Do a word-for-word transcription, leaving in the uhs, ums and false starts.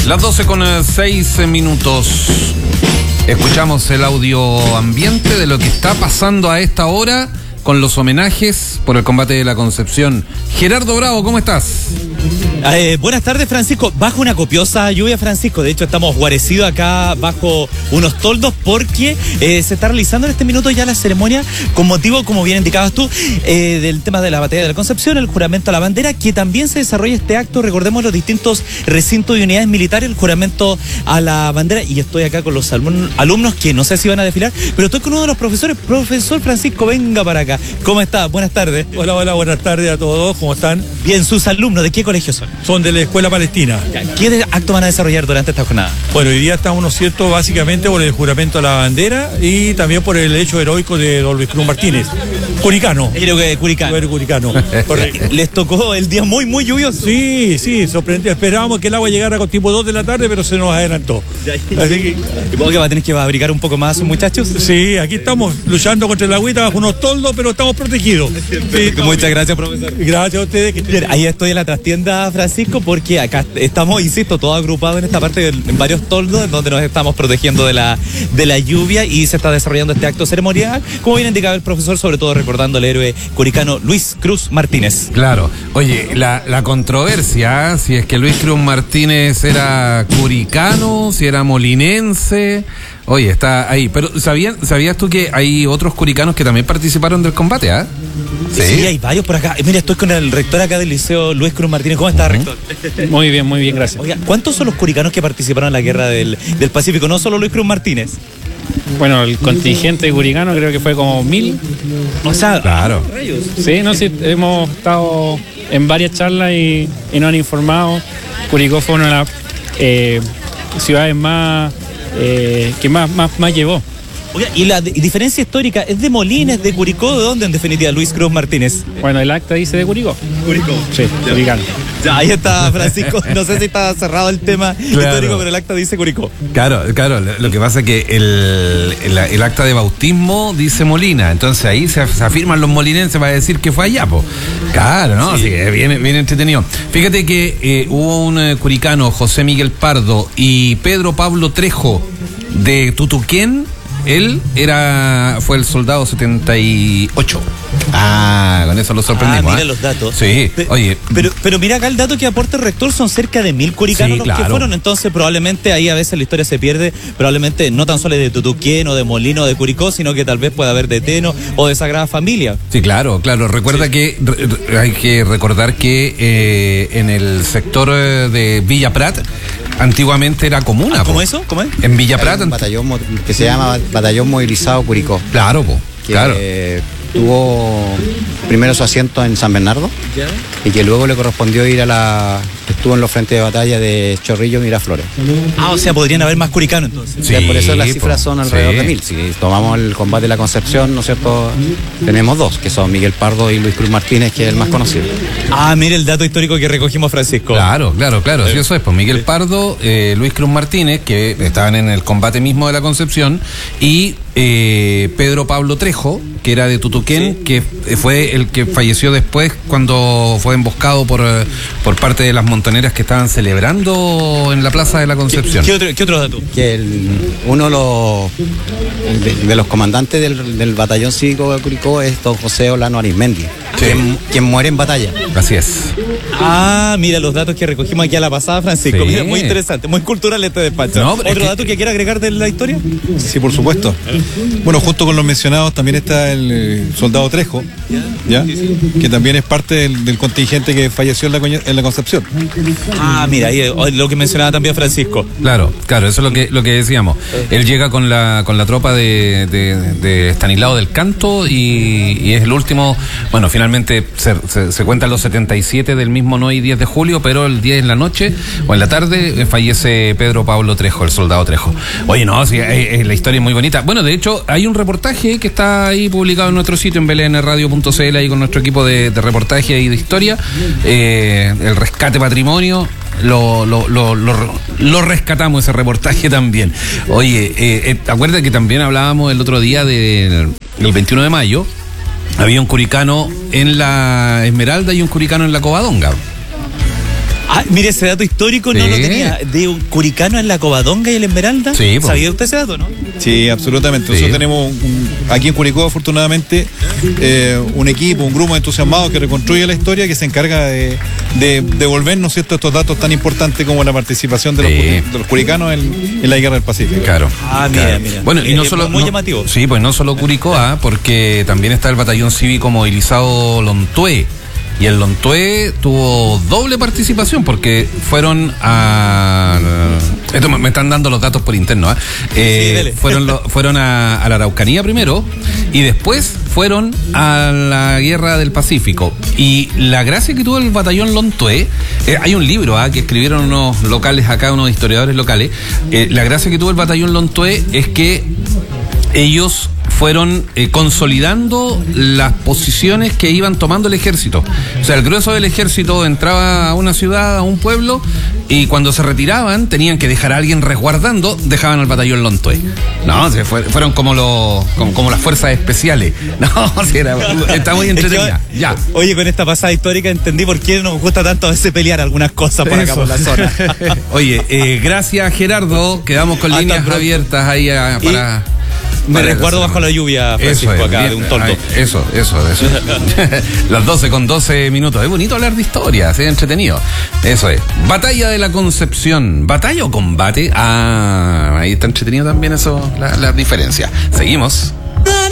Las doce con seis minutos. Escuchamos el audio ambiente de lo que está pasando a esta hora con los homenajes por el combate de la Concepción. Gerardo Bravo, ¿cómo estás? Eh, buenas tardes, Francisco. Bajo una copiosa lluvia, Francisco. De hecho, estamos guarecidos acá bajo unos toldos porque eh, se está realizando en este minuto ya la ceremonia con motivo, como bien indicabas tú, eh, del tema de la batalla de la Concepción, el juramento a la bandera, que también se desarrolla este acto. Recordemos los distintos recintos y unidades militares, el juramento a la bandera. Y estoy acá con los alumnos, alumnos que no sé si van a desfilar, pero estoy con uno de los profesores. Profesor Francisco, venga para acá. ¿Cómo está? Buenas tardes. Hola, hola, buenas tardes a todos. ¿Cómo están? Bien, sus alumnos, ¿de qué colegio son? Son de la Escuela Palestina. ¿Qué acto van a desarrollar durante esta jornada? Bueno, hoy día estamos, ¿no es cierto?, básicamente por el juramento a la bandera y también por el hecho heroico de don Luis Cruz Martínez. Curicano. Héroe curicano. Héroe curicano. ¿Les tocó el día muy, muy lluvioso? Sí, sí, sorprendente. Esperábamos que el agua llegara con tipo dos de la tarde, pero se nos adelantó. Así que... ¿Supongo que va a tener que abrigar un poco más a sus muchachos? Sí, aquí estamos luchando contra el agüita bajo unos toldos, pero estamos protegidos. Sí, muchas gracias, profesor. Gracias a ustedes. Que... Bien, ahí estoy en la trastienda, Francisco, porque acá estamos, insisto, todos agrupados en esta parte, en varios toldos, en donde nos estamos protegiendo de la, de la lluvia y se está desarrollando este acto ceremonial, como bien indicaba el profesor, sobre todo recordando al héroe curicano Luis Cruz Martínez. Claro. Oye, la, la controversia, si es que Luis Cruz Martínez era curicano, si era molinense... Oye, está ahí. Pero ¿sabían, ¿sabías tú que hay otros curicanos que también participaron del combate, ah? ¿Sí? Sí, hay varios por acá. Mira, estoy con el rector acá del Liceo, Luis Cruz Martínez. ¿Cómo está, rector? Muy bien, muy bien, gracias. Oiga, ¿cuántos son los curicanos que participaron en la guerra del, del Pacífico? No solo Luis Cruz Martínez. Bueno, el contingente curicano creo que fue como mil. O sea, claro. Sí, no, sí, hemos estado en varias charlas y, y nos han informado. Curicó fue una de las eh, ciudades más... Eh, que más, más, más llevó. Oiga, ¿y la de, diferencia histórica es de Molines, de Curicó? ¿De dónde en definitiva Luis Cruz Martínez? Bueno, el acta dice de Curicó. Curicó. Sí, curicano. Ya, ahí está, Francisco. No sé si está cerrado el tema claro. histórico, pero el acta dice Curicó. Claro, claro. Lo que pasa es que el, el, el acta de bautismo dice Molina. Entonces ahí se, se afirman los molinenses para decir que fue allá, po. Claro, ¿no? Sí. Así que bien, bien entretenido. Fíjate que eh, hubo un eh, curicano, José Miguel Pardo, y Pedro Pablo Trejo, de Tutuquén. Él era fue el soldado setenta y ocho. Ah, con eso lo sorprendimos. Ah, mira ¿eh? los datos. Sí, Pe oye. Pero, pero mira acá el dato que aporta el rector, son cerca de mil curicanos sí, los claro. que fueron. Entonces probablemente ahí a veces la historia se pierde. Probablemente no tan solo de Tutuquén o de Molino o de Curicó, sino que tal vez pueda haber de Teno o de Sagrada Familia. Sí, claro, claro. Recuerda sí. que re, hay que recordar que eh, en el sector de Villa Prat antiguamente era comuna. ¿Ah, ¿Cómo eso? ¿Cómo es? En Villa Prat. Un batallón que se llama Batallón Movilizado Curicó. Claro, po, que claro. Eh, tuvo primero su asiento en San Bernardo ¿Ya? y que luego le correspondió ir a la... estuvo en los frentes de batalla de Chorrillo y Miraflores. Ah, o sea, podrían haber más curicanos entonces. Sí, o sea, por eso las cifras po, son alrededor sí. de mil. Si tomamos el combate de la Concepción, ¿no es cierto? Tenemos dos, que son Miguel Pardo y Luis Cruz Martínez, que es el más conocido. Ah, mire el dato histórico que recogimos, Francisco. Claro, claro, claro. Sí, eso es. Pues Miguel Pardo, eh, Luis Cruz Martínez, que estaban en el combate mismo de la Concepción, y eh, Pedro Pablo Trejo, que era de Tutuquén, sí. que fue el que falleció después cuando fue emboscado por, por parte de las montoneras que estaban celebrando en la Plaza de la Concepción. ¿Qué, qué, otro, qué otro dato? Que el, uno de los, de, de los comandantes del, del batallón cívico de Curicó es don José Olano Arismendi, sí. quien, quien muere en batalla. Así es. Ah, mira los datos que recogimos aquí a la pasada, Francisco. Sí. Mira, muy interesante, muy cultural este despacho. No, ¿Otro que... dato que quiera agregar de la historia? Sí, por supuesto. Bueno, junto con los mencionados también está el eh, soldado Trejo, ¿ya? Sí, sí. Que también es parte del, del contingente que falleció en la, en la Concepción. Ah, mira, ahí lo que mencionaba también Francisco. Claro, claro, eso es lo que lo que decíamos. Él llega con la con la tropa de, de, de Estanislao del Canto y, y es el último. Bueno, finalmente se, se, se cuentan los setenta y siete del mismo no y diez de julio, pero el diez en la noche o en la tarde fallece Pedro Pablo Trejo, el soldado Trejo. Oye, no, sí, es, es, la historia es muy bonita. Bueno, de hecho, hay un reportaje que está ahí publicado en nuestro sitio en b l n radio punto c l ahí con nuestro equipo de, de reportaje y de historia. Eh, el rescate patrimonio. Lo, lo, lo, lo, lo rescatamos ese reportaje también. Oye, eh, eh, acuérdate que también hablábamos el otro día de, del veintiuno de mayo. Había un curicano en la Esmeralda y un curicano en la Covadonga. Ah, mire, ese dato histórico no Sí. lo tenía. De un Curicano en la Covadonga y el Esmeralda. Sí, po. ¿Sabía usted ese dato, no? Sí, absolutamente. Sí. Nosotros tenemos un- aquí en Curicó, afortunadamente, eh, un equipo, un grupo de entusiasmados que reconstruye la historia, que se encarga de, de devolvernos, ¿cierto?, estos datos tan importantes como la participación de, Sí. los, de los curicanos en, en la Guerra del Pacífico. Claro. Ah, mira, Claro. mira. Bueno, y no Eh, solo. muy no- llamativo. Sí, pues no solo Curicó, ah, porque también está el batallón cívico movilizado Lontué. Y el Lontué tuvo doble participación porque fueron a. Esto me me están dando los datos por interno, ¿ah? Eh, Sí, dele. fueron, lo- fueron a, a la Araucanía primero y después fueron a la Guerra del Pacífico. Y la gracia que tuvo el batallón Lontué, eh, hay un libro ¿ah? que escribieron unos locales acá, unos historiadores locales. Eh, la gracia que tuvo el batallón Lontué es que ellos fueron eh, consolidando las posiciones que iban tomando el ejército. O sea, el grueso del ejército entraba a una ciudad, a un pueblo, y cuando se retiraban tenían que dejar a alguien resguardando, dejaban al batallón Lontué. No, se fue- fueron como, los, como, como las fuerzas especiales. No, sí, era, está muy entretenida. Es que, Ya. Oye, con esta pasada histórica entendí por qué nos gusta tanto a veces pelear algunas cosas por acá, Eso. por la zona. Oye, eh, gracias Gerardo, quedamos con Hasta líneas pronto. abiertas ahí a- para... Me para resguardo esa bajo la lluvia, Eso Francisco, es, acá, bien. de un toldo. Ay, eso, eso, eso. Las doce con doce minutos. Es bonito hablar de historia, es entretenido. Eso es. Batalla de la Concepción. ¿Batalla o combate? Ah, ahí está entretenido también eso, la, la diferencia. Seguimos.